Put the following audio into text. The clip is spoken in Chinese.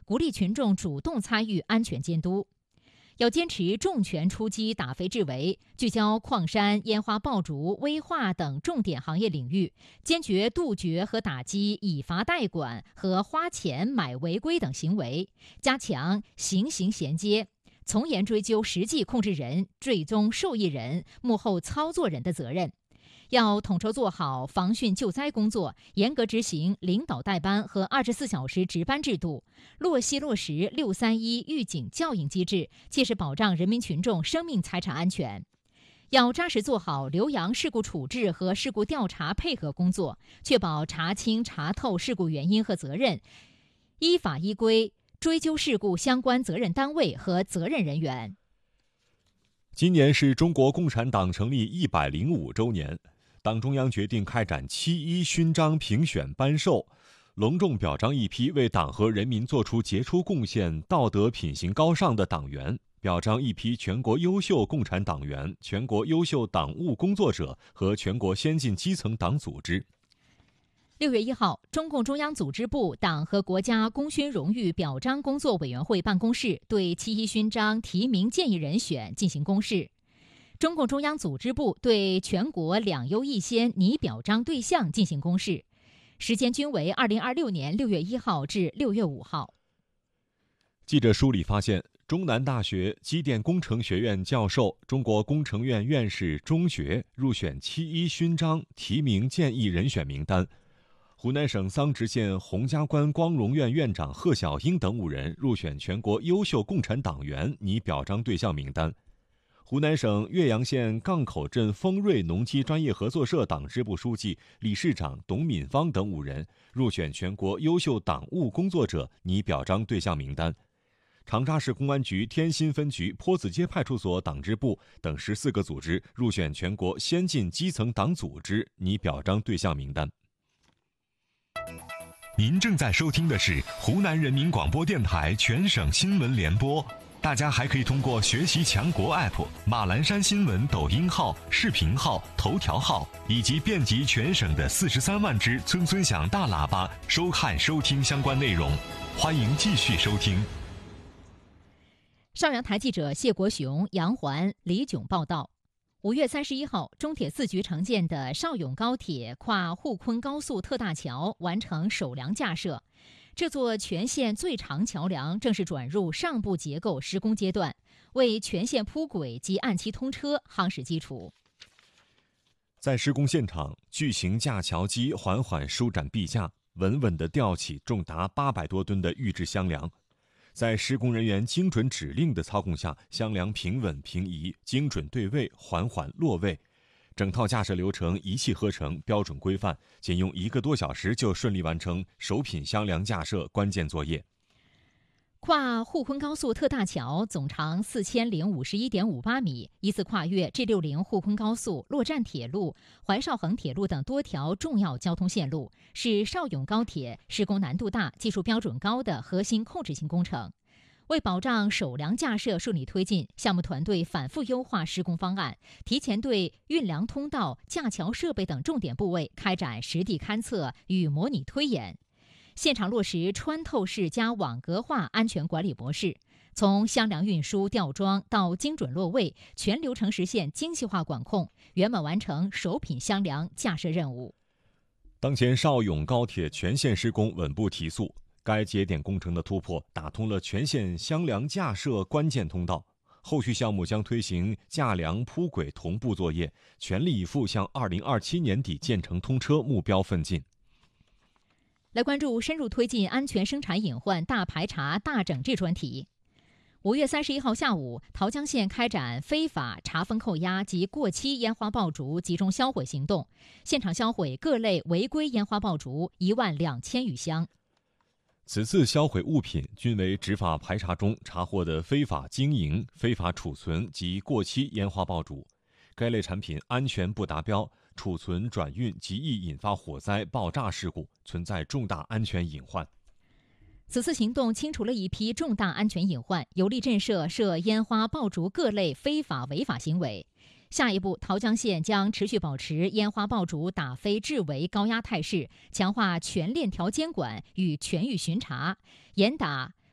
鼓励群众主动参与安全监督。要坚持重拳出击打非治为，聚焦矿山、烟花爆竹、危化等重点行业领域，坚决杜绝和打击以罚代管和花钱买违规等行为，加强刑刑衔接，从严追究实际控制人、最终受益人、幕后操作人的责任。要统筹做好防汛救灾工作，严格执行领导带班和24小时值班制度，落实631预警校应机制，切实保障人民群众生命财产安全。要扎实做好留洋事故处置和事故调查配合工作，确保查清查透事故原因和责任，依法依规追究事故相关责任单位和责任人员。 今年是中国共产党成立105周年，党中央决定开展7·1勋章评选颁授，隆重表彰一批为党和人民做出杰出贡献、道德品行高尚的党员，表彰一批全国优秀共产党员、全国优秀党务工作者和全国先进基层党组织。 6月1号，中共中央组织部党和国家功勋荣誉表彰工作委员会办公室对7·1勋章提名建议人选进行公示。中共中央组织部对全国2优1先拟表彰对象进行公示，时间均为2026年6月1号至6月5号。 记者梳理发现，中南大学机电工程学院教授、中国工程院院士钟学入选7·1勋章提名建议人选名单。湖南省桑植县洪家关光荣院院长贺小英等5人入选全国优秀共产党员拟表彰对象名单。湖南省岳阳县杠口镇丰瑞农机专业合作社党支部书记、理事长董敏芳等5人入选全国优秀党务工作者拟表彰对象名单。长沙市公安局天心分局坡子街派出所党支部等14个组织入选全国先进基层党组织拟表彰对象名单。 您正在收听的是湖南人民广播电台全省新闻联播。大家还可以通过学习强国 App、马栏山新闻抖音号、视频号、头条号以及遍及全省的43万只村村响大喇叭收看收听相关内容。欢迎继续收听。 邵阳台记者谢国雄、杨环、李炯报道。5月31号，中铁4局承建的邵甬高铁跨沪昆高速特大桥完成首梁架设。这座全线最长桥梁正式转入上部结构施工阶段，为全线铺轨及按期通车夯实基础。 在施工现场，巨型架桥机缓缓舒展臂架，稳稳地吊起重达800多吨的预制箱梁。在施工人员精准指令的操控下，箱梁平稳平移，精准对位，缓缓落位。整套架设流程一气呵成，标准规范，仅用1个多小时就顺利完成首品箱梁架设关键作业。 跨沪昆高速特大桥总长4051.58米，依次跨越 G60 沪昆高速、洛站铁路、怀邵衡铁路等多条重要交通线路，是邵甬高铁施工难度大、技术标准高的核心控制性工程。为保障首梁架设顺利推进，项目团队反复优化施工方案，提前对运粮通道、架桥设备等重点部位开展实地勘测与模拟推演，现场落实穿透式加网格化安全管理模式，从箱梁运输、吊装到精准落位，全流程实现精细化管控，圆满完成首品箱梁架设任务。 当前邵甬高铁全线施工稳步提速。该节点工程的突破打通了全线箱梁架设关键通道，后续项目将推行架梁铺轨同步作业，全力以赴向2027年底建成通车目标奋进。 来关注深入推进安全生产隐患大排查大整治专题。5月31号下午，桃江县开展非法查封扣押及过期烟花爆竹集中销毁行动，现场销毁各类违规烟花爆竹12000余箱。 此次销毁物品均为执法排查中查获的非法经营、非法储存及过期烟花爆竹，该类产品安全不达标，储存转运极易引发火灾、爆炸事故，存在重大安全隐患。 此次行动清除了一批重大安全隐患，有力震慑涉烟花爆竹各类非法违法行为。下一步，桃江县将持续保持烟花爆竹打非治为高压态势，强化全链条监管与全域巡查，严打